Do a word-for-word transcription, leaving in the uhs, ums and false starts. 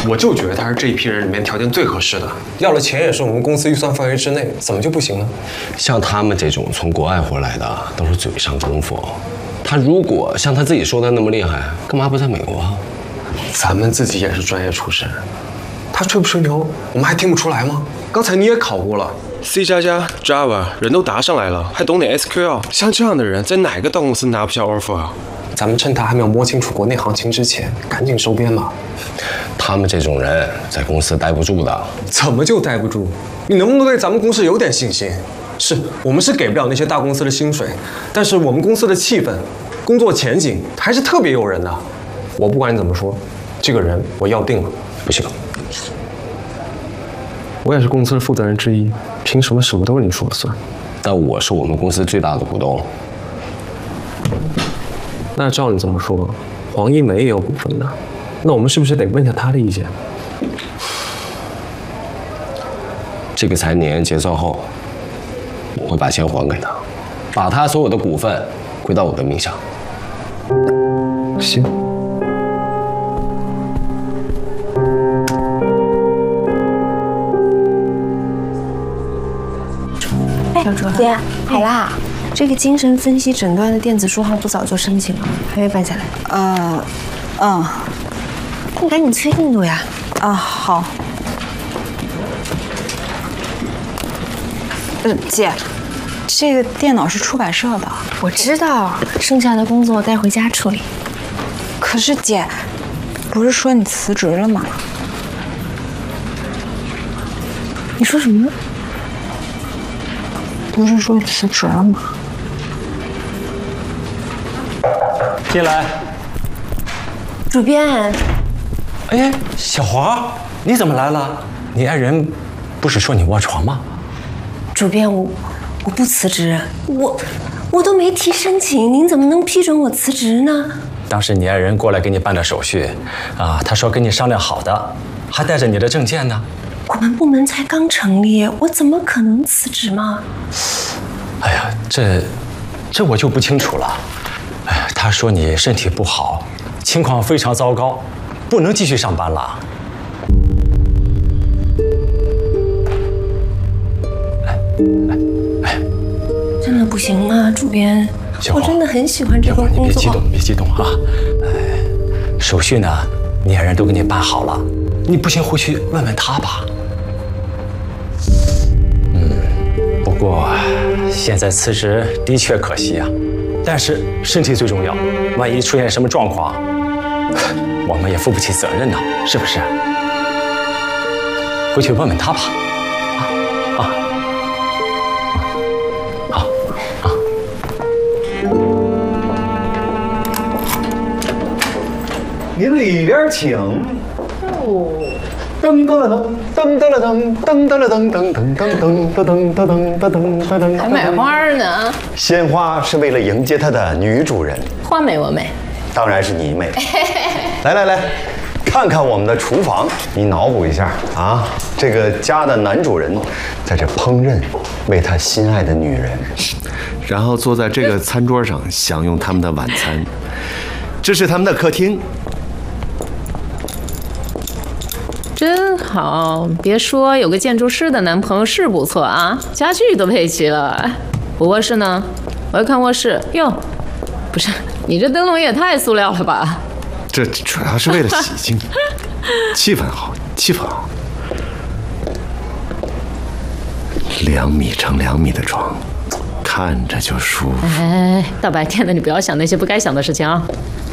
我就觉得他是这一批人里面条件最合适的，要了钱也是我们公司预算范围之内，怎么就不行呢？ 像他们这种从国外回来的，都是嘴上功夫。他如果像他自己说的那么厉害，干嘛不在美国啊？ 咱们自己也是专业出身，他吹不吹牛，我们还听不出来吗？刚才你也考过了 ，C 加加、Java 人都答上来了，还懂点 S Q L， 像这样的人在哪个大公司拿不下 offer 啊？咱们趁他还没有摸清楚国内行情之前，赶紧收编吧。 他们这种人在公司待不住的。 怎么就待不住？你能不能对咱们公司有点信心？是我们是给不了那些大公司的薪水，但是我们公司的气氛、工作前景还是特别诱人的。我不管你怎么说，这个人我要定了。 不行， 我也是公司的负责人之一，凭什么什么都是你说了算？ 但我是我们公司最大的股东。 那照你这么说，黄一梅也有股份的，那我们是不是得问一下他的意见？ 这个财年结算后，我会把钱还给他，把他所有的股份归到我的名下。 行。 小卓姐，好啦，这个精神分析诊断的电子书号不早就申请了，还没办下来。 呃，嗯， 你赶紧催进度呀！ 啊，好。呃，姐，这个电脑是出版社的， 我知道，剩下的工作带回家处理。 可是姐，不是说你辞职了吗？ 你说什么？ 不是说辞职了吗？ 进来。 主编。 哎，小华，你怎么来了？你爱人不是说你卧床吗？ 主编，我我不辞职，我我都没提申请，您怎么能批准我辞职呢？ 当时你爱人过来给你办的手续，啊，他说跟你商量好的，还带着你的证件呢。 我们部门才刚成立，我怎么可能辞职嘛？ 哎呀，这这我就不清楚了。哎呀，他说你身体不好，情况非常糟糕，不能继续上班了。哎哎哎， 真的不行吗，主编？我真的很喜欢这份工作。 别激动，别激动啊！哎，手续呢，你爱人都给你办好了，你不信回去问问他吧。嗯，不过现在辞职的确可惜啊，但是身体最重要，万一出现什么状况，我们也负不起责任呢，是不是？回去问问他吧。啊啊。 您里边请。哦，噔噔了噔，噔噔了噔，噔噔了噔噔噔噔噔噔噔噔噔噔噔。 还买花呢？ 鲜花是为了迎接她的女主人。 花美我美， 当然是你美。来来来，看看我们的厨房，你脑补一下啊，这个家的男主人在这烹饪，为他心爱的女人，然后坐在这个餐桌上享用他们的晚餐。这是他们的客厅。 真好，别说有个建筑师的男朋友是不错啊，家具都配齐了。我卧室呢？我要看卧室。哟，不是，你这灯笼也太塑料了吧？ 这主要是为了喜庆，气氛好，气氛好。两米乘两米的床，看着就舒服。 哎，大白天的你不要想那些不该想的事情啊。